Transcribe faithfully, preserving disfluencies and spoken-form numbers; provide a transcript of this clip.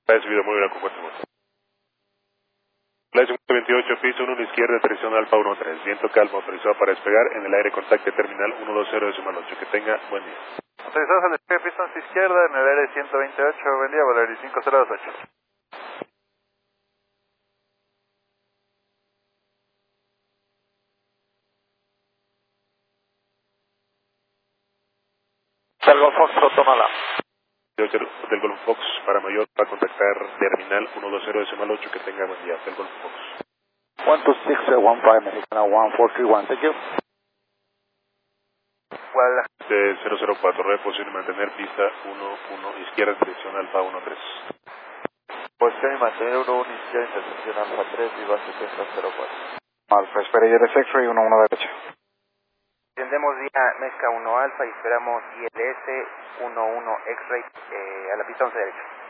Ha recibido muy bien, con La veintiocho, piso uno, a la izquierda, dirección Alfa uno tres. Viento calmo, autorizado para despegar. En el aire, contacte terminal ciento veinte decimal ocho. Que tenga buen día. Autorizados al despegue, piso once izquierda, en el aire ciento veintiocho. Buen día, Valerio cinco cero dos ocho. Del Golf Fox, Tomala. Del Golf Fox para mayor, para contactar terminal ciento veinte decimal ocho. Que tenga buen día. Del Golf Fox. one two six one five, Mexicana one four three one, thank you. ¿Cuál? De cero cero cuatro, reposición y mantener pista uno uno, izquierda, dirección Alfa uno tres. Posición y mantener uno uno izquierda, intersección Alfa tres, viva setenta cero cuatro. Alfa, espera, y eres X-Ray uno uno derecha. Tendemos vía Mezca uno Alfa y esperamos I L S uno uno X-Ray eh, a la pista once derecha.